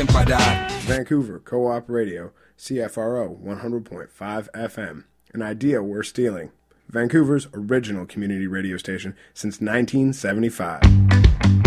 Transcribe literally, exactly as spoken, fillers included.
pueden parar. Vancouver Co-op Radio, C F R O one hundred point five F M. An idea worth stealing. Vancouver's original community radio station since nineteen seventy-five.